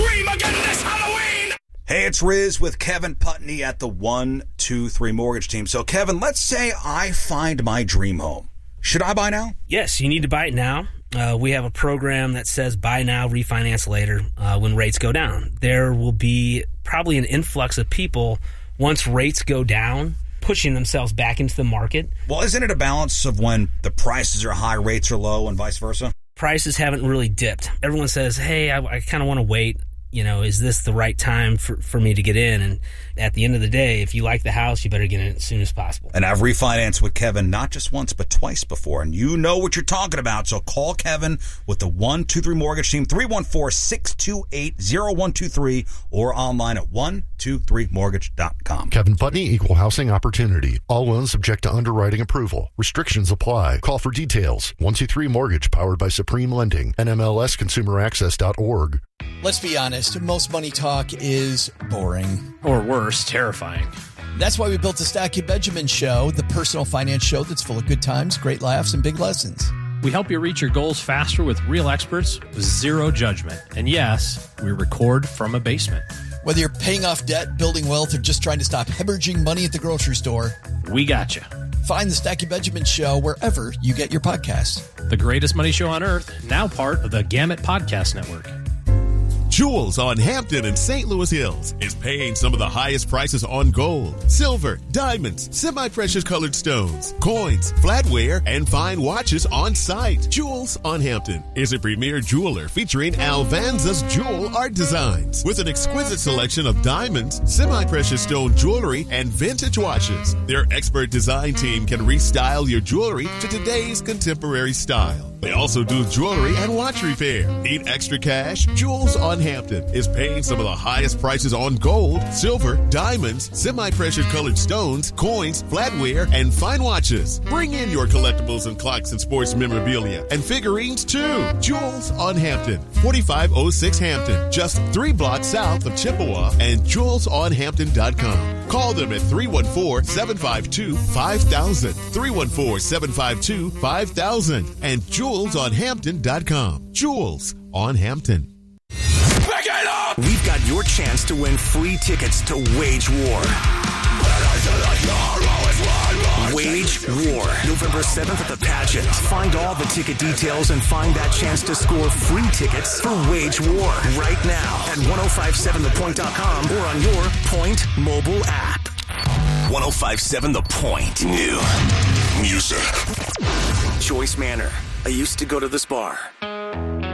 Scream again this Halloween! Hey, it's Riz with Kevin Putney at the 123 Mortgage Team. So, Kevin, let's say I find my dream home. Should I buy now? Yes, you need to buy it now. We have a program that says buy now, refinance later when rates go down. There will be probably an influx of people once rates go down, pushing themselves back into the market. Well, isn't it a balance of when the prices are high, rates are low, and vice versa? Prices haven't really dipped. Everyone says, hey, I kind of want to wait. You know, is this the right time for me to get in? And at the end of the day, if you like the house, you better get in as soon as possible. And I've refinanced with Kevin not just once, but twice before. And you know what you're talking about. So call Kevin with the 123 Mortgage Team, 314-628-0123, or online at 123mortgage.com. Kevin Putney, Equal Housing Opportunity. All loans subject to underwriting approval. Restrictions apply. Call for details. 123 Mortgage, powered by Supreme Lending. NMLSconsumeraccess.org. Let's be honest, most money talk is boring. Or worse, terrifying. That's why we built the Stacking Benjamin Show, the personal finance show that's full of good times, great laughs, and big lessons. We help you reach your goals faster with real experts with zero judgment. And yes, we record from a basement. Whether you're paying off debt, building wealth, or just trying to stop hemorrhaging money at the grocery store, we got you. Find the Stacking Benjamin Show wherever you get your podcasts. The greatest money show on earth, now part of the Gamut Podcast Network. Jewels on Hampton and St. Louis Hills is paying some of the highest prices on gold, silver, diamonds, semi-precious colored stones, coins, flatware, and fine watches on site. Jewels on Hampton is a premier jeweler featuring Alvanza's jewel art designs with an exquisite selection of diamonds, semi-precious stone jewelry, and vintage watches. Their expert design team can restyle your jewelry to today's contemporary style. They also do jewelry and watch repair. Need extra cash? Jewels on Hampton is paying some of the highest prices on gold, silver, diamonds, semi-precious colored stones, coins, flatware, and fine watches. Bring in your collectibles and clocks and sports memorabilia and figurines too. Jewels on Hampton, 4506 Hampton, just 3 blocks south of Chippewa, and jewelsonhampton.com. Call them at 314-752-5000, 314-752-5000, and jewelsonhampton.com. Jewels on Hampton. Back it up! We've got your chance to win free tickets to Wage War. Wage War, November 7th at the Pageant. Find all the ticket details and find that chance to score free tickets for Wage War right now at 1057thepoint.com or on your Point mobile app. 1057 The Point. New music. Joyce Manor. I used to go to this bar.